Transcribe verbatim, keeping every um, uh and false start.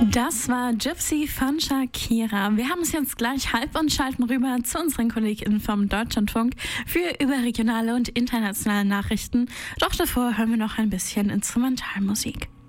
Das war Gypsy von Shakira. Wir haben es jetzt gleich halb und schalten rüber zu unseren KollegInnen vom Deutschlandfunk für überregionale und internationale Nachrichten. Doch davor hören wir noch ein bisschen Instrumentalmusik.